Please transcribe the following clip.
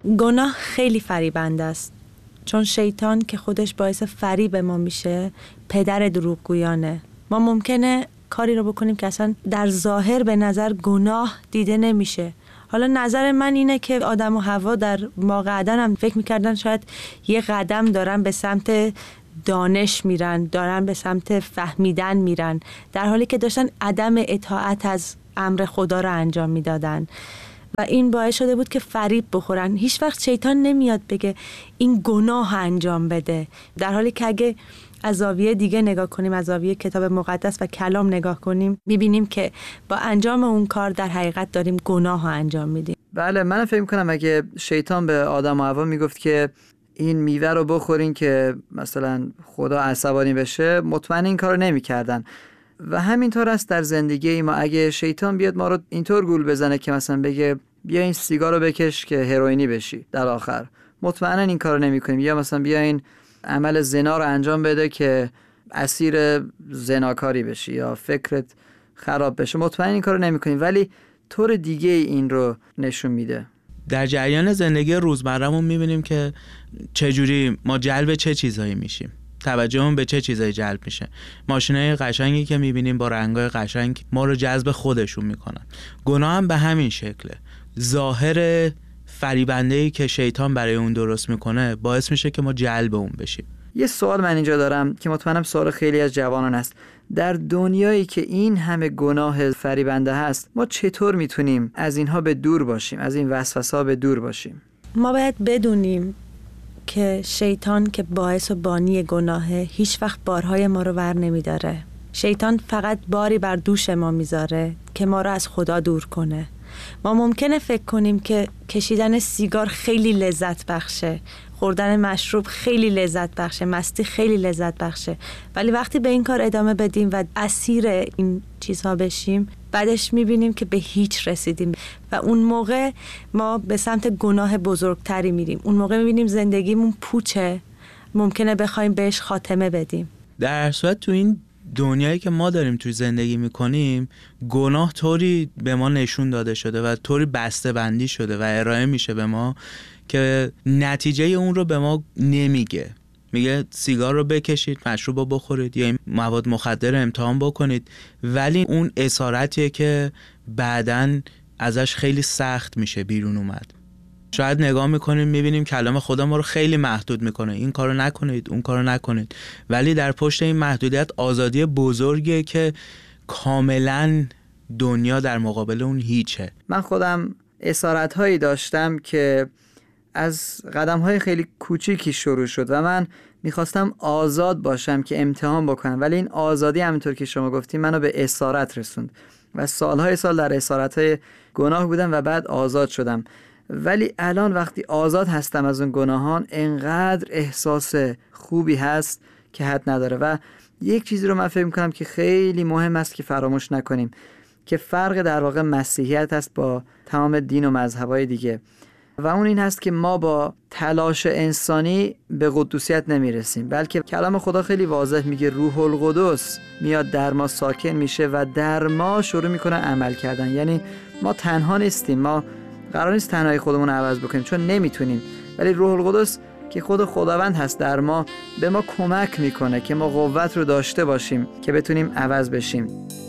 گناه خیلی فریبنده است، چون شیطان که خودش باعث فریب ما میشه پدر دروغگویانه. ما ممکنه کاری رو بکنیم که اصلا در ظاهر به نظر گناه دیده نمیشه. حالا نظر من اینه که آدم و حوا در ماقعدن هم فکر میکردن شاید یه قدم دارن به سمت دانش میرن، دارن به سمت فهمیدن میرن، در حالی که داشتن عدم اطاعت از امر خدا رو انجام میدادن و این باعث شده بود که فریب بخورن. هیچ وقت شیطان نمیاد بگه این گناه انجام بده، در حالی که اگه از زاویه دیگه نگاه کنیم، از زاویه کتاب مقدس و کلام نگاه کنیم، میبینیم که با انجام اون کار در حقیقت داریم گناه ها انجام میدیم. بله، من فکر می‌کنم اگه شیطان به آدم و حوا میگفت که این میوه رو بخورین که مثلا خدا عصبانی بشه، مطمئن این کارو نمی‌کردن. و همینطور است در زندگی ما. اگه شیطان بیاد ما رو اینطور گول بزنه که مثلا بگه بیا این سیگار رو بکش که هروئینی بشی در آخر، مطمئنا این کارو نمی‌کنیم. یا مثلا بیا این عمل زنا رو انجام بده که اسیر زناکاری بشی یا فکرت خراب بشه، مطمئن این کارو نمی‌کنیم. ولی طور دیگه این رو نشون میده. در جریان زندگی روزمره‌مون می‌بینیم که چجوری ما جلب چه چیزایی میشیم، توجهمون به چه چیزایی جلب میشه. ماشینای قشنگی که می‌بینیم با رنگ‌های قشنگ ما رو جذب خودشون میکنن. گناه هم به همین شکله. ظاهر فریبنده‌ای که شیطان برای اون درست میکنه باعث میشه که ما جلب اون بشیم. یه سوال من اینجا دارم که مطمئنم سوال خیلی از جوانان است. در دنیایی که این همه گناه فریبنده هست، ما چطور میتونیم از اینها به دور باشیم، از این وسوسه‌ها به دور باشیم؟ ما باید بدونیم که شیطان که باعث و بانی گناهه هیچ وقت بارهای ما رو ور نمیداره. شیطان فقط باری بر دوش ما میذاره که ما رو از خدا دور کنه. ما ممکنه فکر کنیم که کشیدن سیگار خیلی لذت بخشه، خوردن مشروب خیلی لذت بخشه، مستی خیلی لذت بخشه، ولی وقتی به این کار ادامه بدیم و اسیر این چیزها بشیم، بعدش میبینیم که به هیچ رسیدیم و اون موقع ما به سمت گناه بزرگتری میریم. اون موقع میبینیم زندگیمون پوچه، ممکنه بخوایم بهش خاتمه بدیم. در صورت تو این دنیایی که ما داریم توی زندگی میکنیم، گناه طوری به ما نشون داده شده و طوری بسته بندی شده و ارائه میشه به ما که نتیجه اون رو به ما نمیگه. میگه سیگار رو بکشید، مشروب رو بخورید یا این مواد مخدر رو امتحان بکنید، ولی اون اسارتیه که بعداً ازش خیلی سخت میشه بیرون اومد. شاید نگاه میکنیم میبینیم کلام خدا ما رو خیلی محدود میکنه، این کارو نکنید، اون کارو نکنید، ولی در پشت این محدودیت آزادی بزرگیه که کاملا دنیا در مقابل اون هیچه. من خودم اسارت هایی داشتم که از قدم های خیلی کوچیکی شروع شد و من میخواستم آزاد باشم که امتحان بکنم، ولی این آزادی همینطور که شما گفتیم منو به اسارت رسوند و سالهای سال در اسارت های گناه بودم و بعد آزاد شدم. ولی الان وقتی آزاد هستم از اون گناهان، انقدر احساس خوبی هست که حد نداره. و یک چیزی رو من فکر میکنم که خیلی مهم است که فراموش نکنیم، که فرق در واقع مسیحیت هست با تمام دین و مذهب‌های دیگه، و اون این هست که ما با تلاش انسانی به قدوسیت نمیرسیم، بلکه کلام خدا خیلی واضح میگه روح القدس میاد در ما ساکن میشه و در ما شروع میکنه عمل کردن. یعنی ما تنها نیستیم، ما قرار نیست تنهایی خودمون رو عوض بکنیم چون نمیتونیم، ولی روح القدس که خود خداوند هست در ما به ما کمک میکنه که ما قوت رو داشته باشیم که بتونیم عوض بشیم.